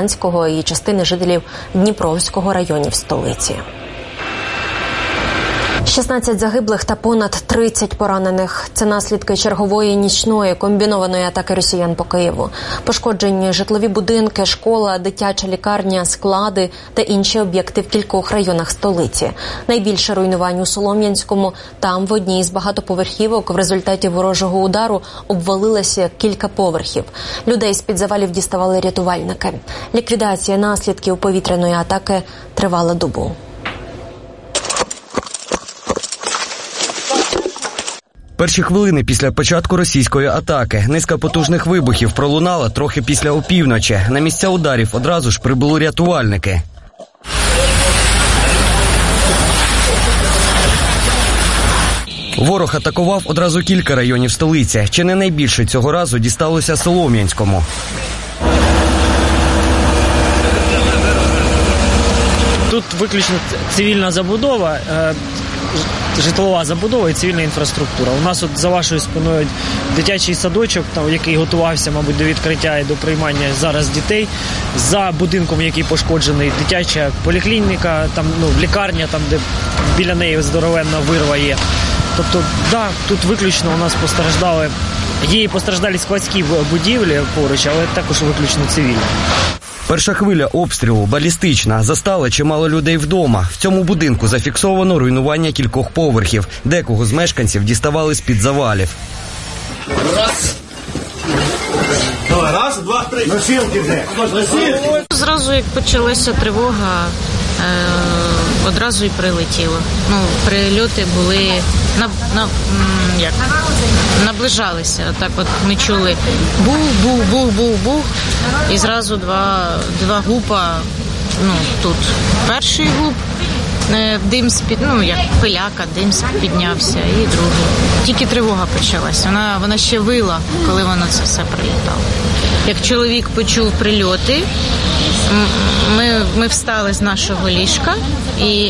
Володимир-Зеленського і частини жителів Дніпровського районів столиці. 16 загиблих та понад 30 поранених. Це наслідки чергової нічної комбінованої атаки росіян по Києву. Пошкоджені житлові будинки, школа, дитяча лікарня, склади та інші об'єкти в кількох районах столиці. Найбільше руйнувань у Солом'янському. Там в одній з багатоповерхівок в результаті ворожого удару обвалилося кілька поверхів. Людей з-під завалів діставали рятувальники. Ліквідація наслідків повітряної атаки тривала добу. Перші хвилини після початку російської атаки. Низка потужних вибухів пролунала трохи після опівночі. На місця ударів одразу ж прибули рятувальники. Ворог атакував одразу кілька районів столиці. Чи не найбільше цього разу дісталося Солом'янському. Тут виключно цивільна забудова, житлова забудова і цивільна інфраструктура. У нас от за вашою спиною дитячий садочок, який готувався, мабуть, до відкриття і до приймання зараз дітей. За будинком, який пошкоджений, дитяча поліклініка, там, лікарня, там, де біля неї здоровенна вирва є. Тобто, да, тут виключно у нас постраждали, є і постраждалі складські будівлі поруч, але також виключно цивільні. Перша хвиля обстрілу, балістична, застала чимало людей вдома. В цьому будинку зафіксовано руйнування кількох поверхів. Декого з мешканців діставали з-під завалів. Раз, два, три. Носилки де? Зразу, як почалася тривога, одразу і прилетіло. Прильоти були, наближалися. Так от ми чули бух, і зразу два гупа, тут перший гуп, дим з-під, як пиляка, дим піднявся, і другий. Тільки тривога почалася, вона ще вила, коли воно це все прилітало. Як чоловік почув прильоти, ми встали з нашого ліжка, і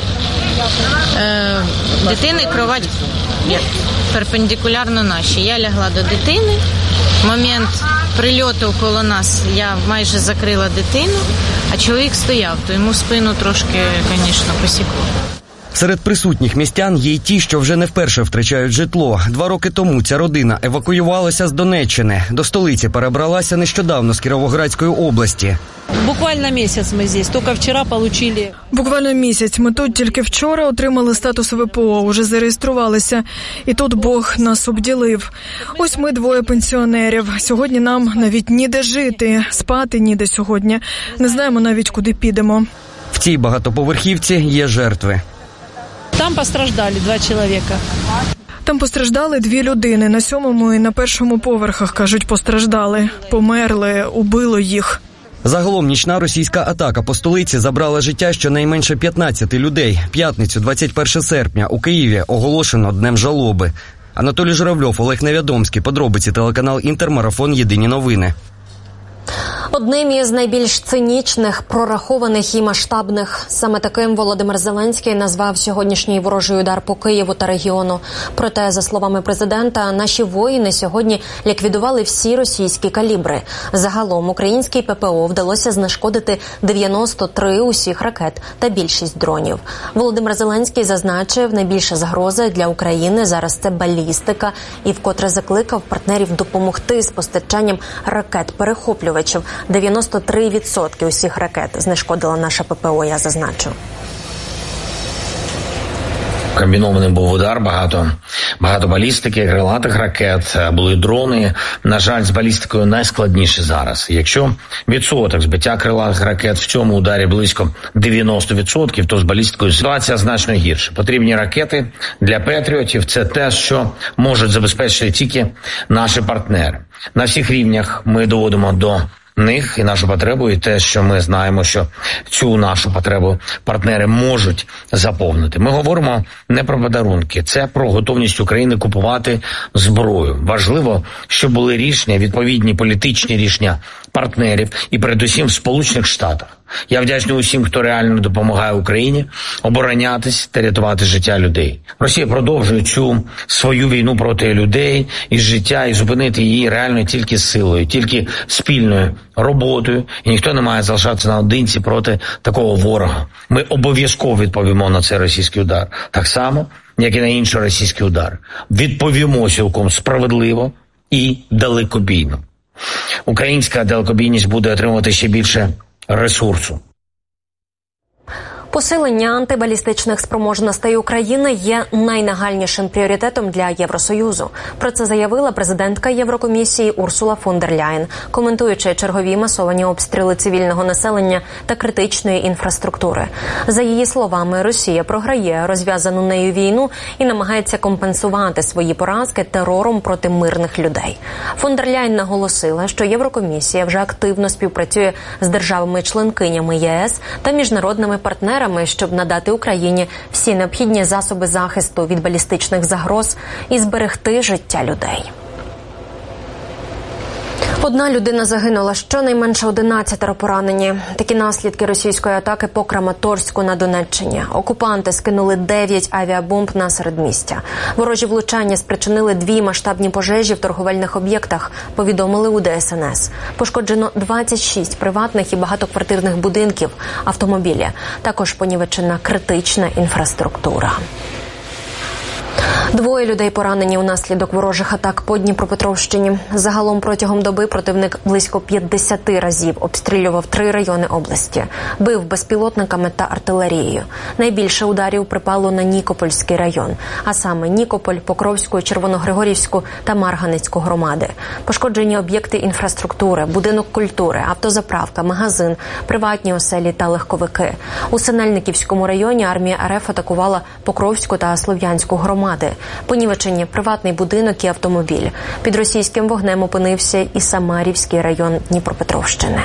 дитини кровать перпендикулярно нашій. Я лягла до дитини. В момент прильоту коло нас я майже закрила дитину, а чоловік стояв, то йому спину трошки, звісно, посікло. Серед присутніх містян є й ті, що вже не вперше втрачають житло. 2 роки тому ця родина евакуювалася з Донеччини. До столиці перебралася нещодавно з Кіровоградської області. Буквально місяць ми тут, тільки вчора отримали. Буквально місяць. Ми тут тільки вчора отримали статус ВПО, уже зареєструвалися. І тут Бог нас обділив. Ось ми 2 пенсіонерів. Сьогодні нам навіть ніде жити, спати ніде сьогодні. Не знаємо навіть, куди підемо. В цій багатоповерхівці є жертви. Там постраждали 2 чоловіка. Там постраждали 2 людини. На 7-му і на 1-му поверхах, кажуть, постраждали. Померли, убило їх. Загалом нічна російська атака по столиці забрала життя щонайменше 15 людей. П'ятницю, 21 серпня, у Києві оголошено Днем жалоби. Анатолій Журавльов, Олег Невідомський. Подробиці, телеканал «Інтер», марафон «Єдині новини». Одним із найбільш цинічних, прорахованих і масштабних. Саме таким Володимир Зеленський назвав сьогоднішній ворожий удар по Києву та регіону. Проте, за словами президента, наші воїни сьогодні ліквідували всі російські калібри. Загалом українській ППО вдалося знешкодити 93 усіх ракет та більшість дронів. Володимир Зеленський зазначив, найбільша загроза для України зараз це балістика і вкотре закликав партнерів допомогти з постачанням ракет-перехоплювачів. 93% усіх ракет знешкодила наша ППО, я зазначу. Комбінований був удар, багато балістики, крилатих ракет, були дрони. На жаль, з балістикою найскладніше зараз. Якщо відсоток збиття крилатих ракет в цьому ударі близько 90%, то з балістикою ситуація значно гірша. Потрібні ракети для патріотів – це те, що можуть забезпечити тільки наші партнери. На всіх рівнях ми доводимо до них і нашу потребу, і те, що ми знаємо, що цю нашу потребу партнери можуть заповнити. Ми говоримо не про подарунки, це про готовність України купувати зброю. Важливо, щоб були рішення, відповідні політичні рішення партнерів і передусім в Сполучених Штатах. Я вдячний усім, хто реально допомагає Україні оборонятись та рятувати життя людей. Росія продовжує цю свою війну проти людей і життя, і зупинити її реально тільки силою, тільки спільною роботою. І ніхто не має залишатися наодинці проти такого ворога. Ми обов'язково відповімо на цей російський удар. Так само, як і на інший російський удар. Відповімо цілком справедливо і далекобійно. Українська далекобійність буде отримувати ще більше ресурсу. Посилення антибалістичних спроможностей України є найнагальнішим пріоритетом для Євросоюзу. Про це заявила президентка Єврокомісії Урсула фон дер Ляєн, коментуючи чергові масовані обстріли цивільного населення та критичної інфраструктури. За її словами, Росія програє розв'язану нею війну і намагається компенсувати свої поразки терором проти мирних людей. Фон дер Ляєн наголосила, що Єврокомісія вже активно співпрацює з державами-членкинями ЄС та міжнародними партнерами, щоб надати Україні всі необхідні засоби захисту від балістичних загроз і зберегти життя людей. Одна людина загинула, щонайменше 11 поранені. Такі наслідки російської атаки по Краматорську на Донеччині. Окупанти скинули 9 авіабомб на середмістя. Ворожі влучання спричинили 2 масштабні пожежі в торговельних об'єктах, повідомили у ДСНС. Пошкоджено 26 приватних і багатоквартирних будинків, автомобілі. Також понівечена критична інфраструктура. 2 людей поранені унаслідок ворожих атак по Дніпропетровщині. Загалом протягом доби противник близько 50 разів обстрілював 3 райони області. Бив безпілотниками та артилерією. Найбільше ударів припало на Нікопольський район, а саме Нікополь, Покровську, Червоногригорівську та Марганецьку громади. Пошкоджені об'єкти інфраструктури, будинок культури, автозаправка, магазин, приватні оселі та легковики. У Синельниківському районі армія РФ атакувала Покровську та Слов'янську громади. Понівечені приватний будинок і автомобіль. Під російським вогнем опинився і Самарівський район Дніпропетровщини.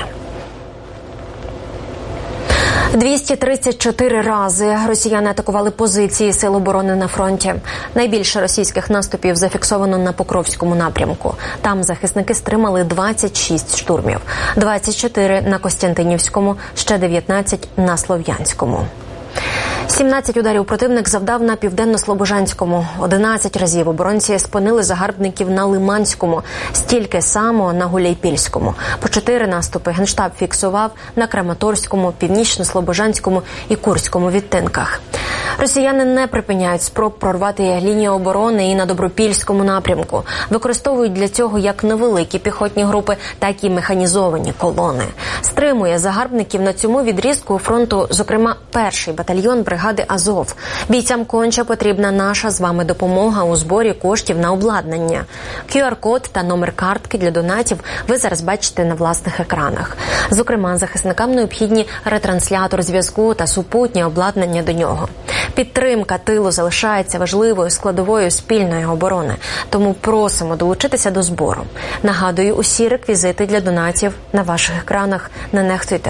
234 рази росіяни атакували позиції Сил оборони на фронті. Найбільше російських наступів зафіксовано на Покровському напрямку. Там захисники стримали 26 штурмів, 24 на Костянтинівському, ще 19 на Слов'янському. 17 ударів противник завдав на Південно-Слобожанському. 11 разів оборонці спинили загарбників на Лиманському, стільки само на Гуляйпільському. По 4 наступи Генштаб фіксував на Краматорському, Північно-Слобожанському і Курському відтинках. Росіяни не припиняють спроб прорвати лінію оборони і на Добропільському напрямку. Використовують для цього як невеликі піхотні групи, так і механізовані колони. Стримує загарбників на цьому відрізку фронту, зокрема, 1-й батальйон бригади Азов. Бійцям конче потрібна наша з вами допомога у зборі коштів на обладнання. QR-код та номер картки для донатів ви зараз бачите на власних екранах. Зокрема, захисникам необхідні ретранслятор зв'язку та супутнє обладнання до нього. Підтримка тилу залишається важливою складовою спільної оборони, тому просимо долучитися до збору. Нагадую, усі реквізити для донатів на ваших екранах. Не нехтуйте.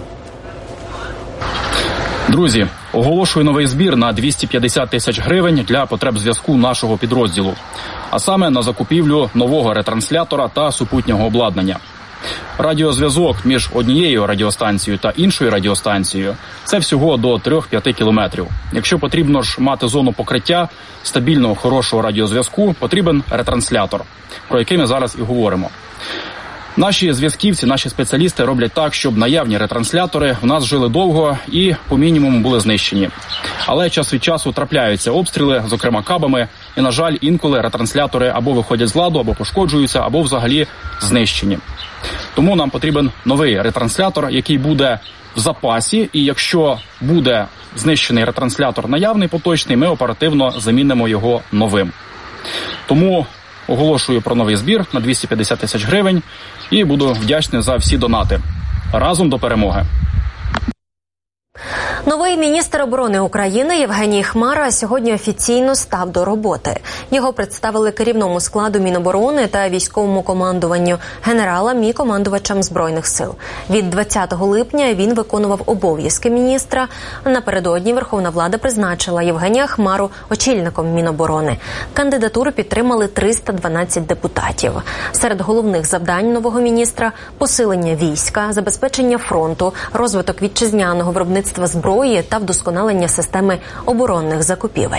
Друзі, оголошую новий збір на 250 тисяч гривень для потреб зв'язку нашого підрозділу, а саме на закупівлю нового ретранслятора та супутнього обладнання. Радіозв'язок між однією радіостанцією та іншою радіостанцією – це всього до 3-5 кілометрів. Якщо потрібно ж мати зону покриття стабільного, хорошого радіозв'язку, потрібен ретранслятор, про який ми зараз і говоримо. Наші зв'язківці, наші спеціалісти роблять так, щоб наявні ретранслятори в нас жили довго і по мінімуму були знищені. Але час від часу трапляються обстріли, зокрема кабами, і, на жаль, інколи ретранслятори або виходять з ладу, або пошкоджуються, або взагалі знищені. Тому нам потрібен новий ретранслятор, який буде в запасі, і якщо буде знищений ретранслятор наявний, поточний, ми оперативно замінимо його новим. Тому оголошую про новий збір на 250 тисяч гривень і буду вдячний за всі донати. Разом до перемоги! Новий міністр оборони України Євгеній Хмара сьогодні офіційно став до роботи. Його представили керівному складу Міноборони та військовому командуванню, генералам і командувачам Збройних сил. Від 20 липня він виконував обов'язки міністра. Напередодні Верховна Рада призначила Євгенія Хмару очільником Міноборони. Кандидатуру підтримали 312 депутатів. Серед головних завдань нового міністра – посилення війська, забезпечення фронту, розвиток вітчизняного виробництва зброї та вдосконалення системи оборонних закупівель.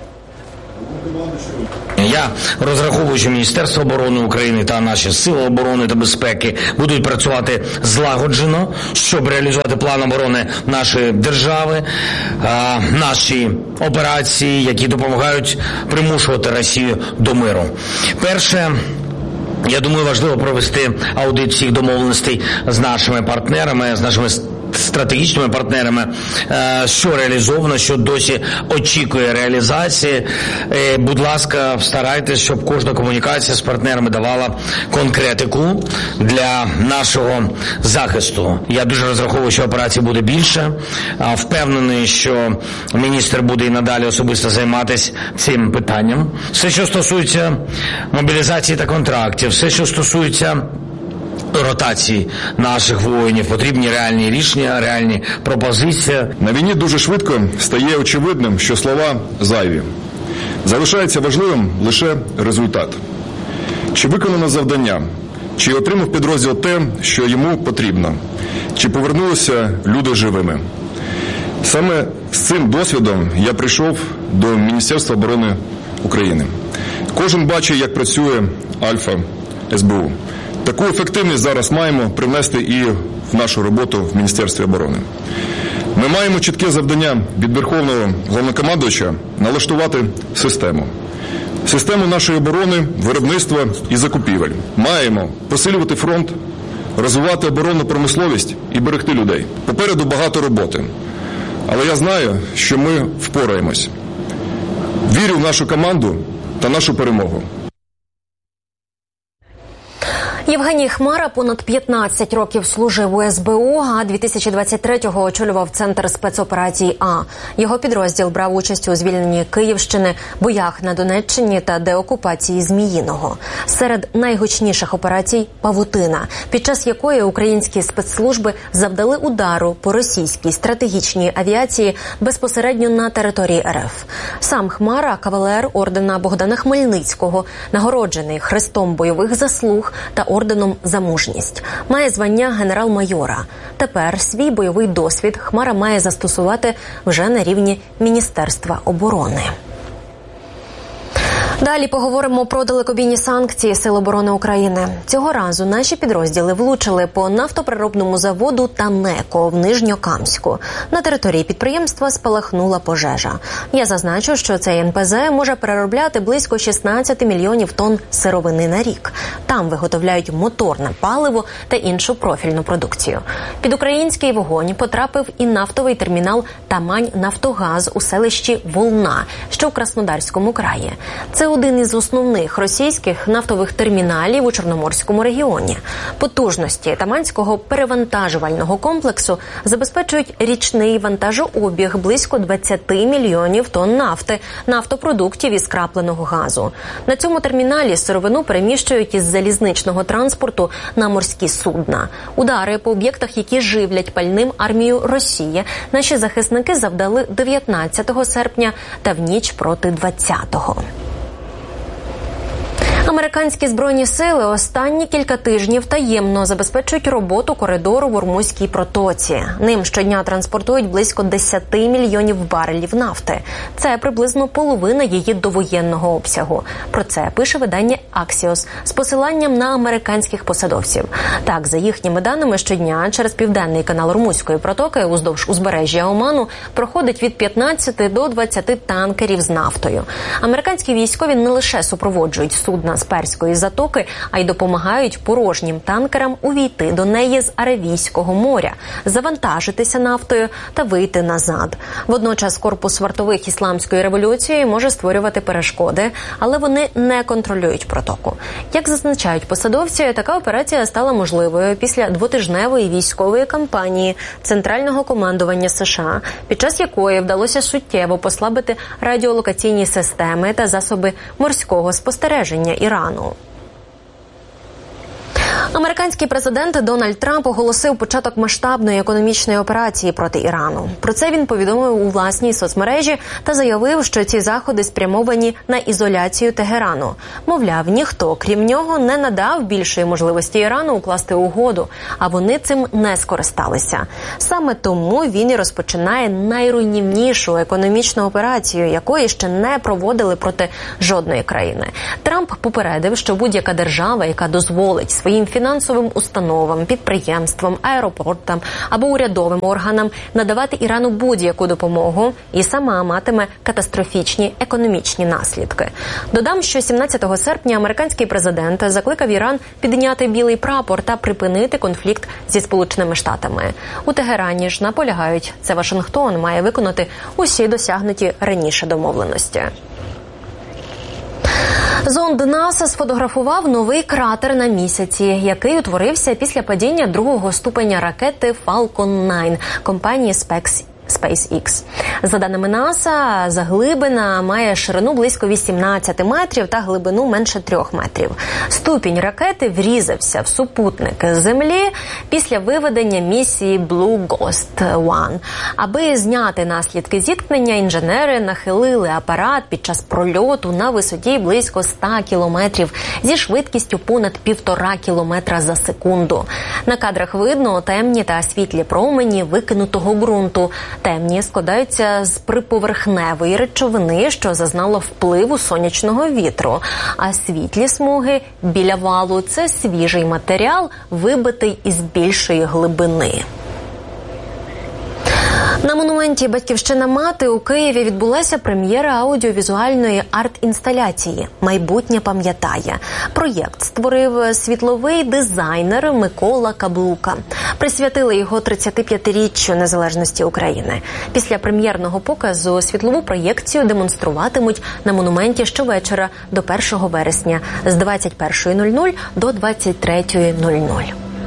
Я розраховую, що Міністерство оборони України та наші сили оборони та безпеки будуть працювати злагоджено, щоб реалізувати план оборони нашої держави, наші операції, які допомагають примушувати Росію до миру. Перше, я думаю, важливо провести аудит всіх домовленостей з нашими партнерами, з нашими стратегічними партнерами, що реалізовано, що досі очікує реалізації. Будь ласка, старайтесь, щоб кожна комунікація з партнерами давала конкретику для нашого захисту. Я дуже розраховую, що операцій буде більше. Впевнений, що міністр буде і надалі особисто займатися цим питанням. Все, що стосується мобілізації та контрактів, все, що стосується ротації наших воїнів, потрібні реальні рішення, реальні пропозиції. На війні дуже швидко стає очевидним, що слова зайві. Залишається важливим лише результат. Чи виконано завдання, чи отримав підрозділ те, що йому потрібно, чи повернулися люди живими. Саме з цим досвідом я прийшов до Міністерства оборони України. Кожен бачить, як працює Альфа СБУ. Таку ефективність зараз маємо привнести і в нашу роботу в Міністерстві оборони. Ми маємо чітке завдання від Верховного Головнокомандувача налаштувати систему. Систему нашої оборони, виробництва і закупівель. Маємо посилювати фронт, розвивати оборонну промисловість і берегти людей. Попереду багато роботи. Але я знаю, що ми впораємось. Вірю в нашу команду та нашу перемогу. Євгеній Хмара понад 15 років служив у СБУ, а 2023-го очолював Центр спецоперацій А. Його підрозділ брав участь у звільненні Київщини, боях на Донеччині та деокупації Зміїного. Серед найгучніших операцій – «Павутина», під час якої українські спецслужби завдали удару по російській стратегічній авіації безпосередньо на території РФ. Сам Хмара – кавалер ордена Богдана Хмельницького, нагороджений Хрестом бойових заслуг та орденом за мужність. Має звання генерал-майора. Тепер свій бойовий досвід Хмара має застосувати вже на рівні Міністерства оборони. Далі поговоримо про далекобійні санкції Сил оборони України. Цього разу наші підрозділи влучили по нафтопереробному заводу «Танеко» в Нижньокамську. На території підприємства спалахнула пожежа. Я зазначу, що цей НПЗ може переробляти близько 16 мільйонів тонн сировини на рік. Там виготовляють моторне паливо та іншу профільну продукцію. Під український вогонь потрапив і нафтовий термінал «Тамань-Нафтогаз» у селищі Волна, що в Краснодарському краї. Це один із основних російських нафтових терміналів у Чорноморському регіоні. Потужності Таманського перевантажувального комплексу забезпечують річний вантажообіг близько 20 мільйонів тонн нафти, нафтопродуктів і скрапленого газу. На цьому терміналі сировину переміщують із залізничного транспорту на морські судна. Удари по об'єктах, які живлять пальним армію Росії, наші захисники завдали 19 серпня та в ніч проти 20-го. Американські збройні сили останні кілька тижнів таємно забезпечують роботу коридору в Ормузькій протоці. Ним щодня транспортують близько 10 мільйонів барелів нафти. Це приблизно половина її довоєнного обсягу. Про це пише видання Axios з посиланням на американських посадовців. Так, за їхніми даними, щодня через південний канал Ормузької протоки уздовж узбережжя Оману проходить від 15 до 20 танкерів з нафтою. Американські військові не лише супроводжують судна з Перської затоки, а й допомагають порожнім танкерам увійти до неї з Аравійського моря, завантажитися нафтою та вийти назад. Водночас корпус вартових Ісламської революції може створювати перешкоди, але вони не контролюють протоку. Як зазначають посадовці, така операція стала можливою після двотижневої військової кампанії Центрального командування США, під час якої вдалося суттєво послабити радіолокаційні системи та засоби морського спостереження Ірану. Американський президент Дональд Трамп оголосив початок масштабної економічної операції проти Ірану. Про це він повідомив у власній соцмережі та заявив, що ці заходи спрямовані на ізоляцію Тегерану. Мовляв, ніхто, крім нього, не надав більшої можливості Ірану укласти угоду, а вони цим не скористалися. Саме тому він і розпочинає найруйнівнішу економічну операцію, якої ще не проводили проти жодної країни. Трамп попередив, що будь-яка держава, яка дозволить своїм фінансовим установам, підприємствам, аеропортам або урядовим органам надавати Ірану будь-яку допомогу, і сама матиме катастрофічні економічні наслідки. Додам, що 17 серпня американський президент закликав Іран підняти білий прапор та припинити конфлікт зі Сполученими Штатами. У Тегерані ж наполягають, це Вашингтон має виконати усі досягнуті раніше домовленості. Зонд НАСА сфотографував новий кратер на місяці, який утворився після падіння другого ступеня ракети Falcon 9 компанії SpaceX. За даними НАСА, заглибина має ширину близько 18 метрів та глибину менше 3 метрів. Ступінь ракети врізався в супутник Землі після виведення місії Blue Ghost 1. Аби зняти наслідки зіткнення, інженери нахилили апарат під час прольоту на висоті близько 100 кілометрів зі швидкістю понад 1,5 кілометра за секунду. На кадрах видно темні та світлі промені викинутого ґрунту. Темні складаються з приповерхневої речовини, що зазнало впливу сонячного вітру, а світлі смуги біля валу – це свіжий матеріал, вибитий із більшої глибини. На монументі «Батьківщина-мати» у Києві відбулася прем'єра аудіовізуальної арт-інсталяції «Майбутнє пам'ятає». Проєкт створив світловий дизайнер Микола Каблука. Присвятили його 35-річчю незалежності України. Після прем'єрного показу світлову проєкцію демонструватимуть на монументі щовечора до 1 вересня з 21:00 до 23:00.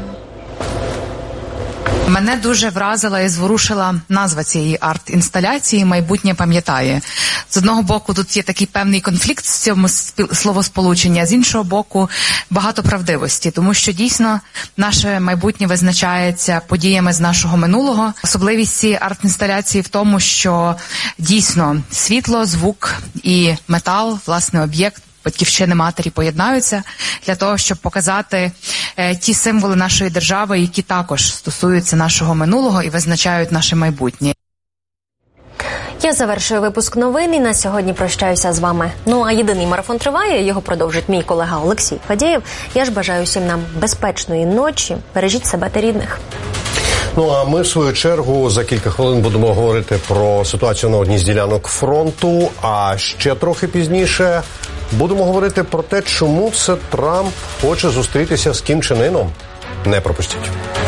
Мене дуже вразила і зворушила назва цієї арт-інсталяції «Майбутнє пам'ятає». З одного боку, тут є такий певний конфлікт з цьому словосполучення, з іншого боку, багато правдивості, тому що дійсно наше майбутнє визначається подіями з нашого минулого. Особливість цієї арт-інсталяції в тому, що дійсно світло, звук і метал, власне, об'єкт Батьківщини матері поєднаються для того, щоб показати ті символи нашої держави, які також стосуються нашого минулого і визначають наше майбутнє. Я завершую випуск новин і на сьогодні прощаюся з вами. Ну а єдиний марафон триває, його продовжить мій колега Олексій Фадєєв. Я ж бажаю всім нам безпечної ночі, бережіть себе та рідних. Ну а ми, в свою чергу, за кілька хвилин будемо говорити про ситуацію на одній з ділянок фронту, а ще трохи пізніше будемо говорити про те, чому це Трамп хоче зустрітися з Кім Чен Іном. Не пропустіть.